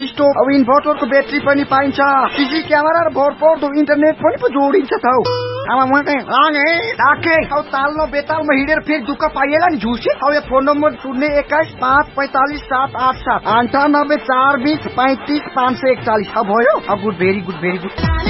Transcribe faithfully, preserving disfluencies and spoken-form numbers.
Stove अब इन्भर्टरको battery पनि पाइन्छ, सिसी क्यामेरा र भरपर्दो इन्टरनेट पनि पो जोडिन्छ त हौ। आमा म कहीं आगे डाके अब तालमा बेतालमा हिँडेर फेरि दुःख पाइएला नि झुसी। अब यो फोन नम्बर शून्य एक्काइस पाँच पैंतालीस सात आठ सात अन्ठानब्बे चार बीस पैंतीस पाँच सय एकचालीस अब भयो। अब good very good very good.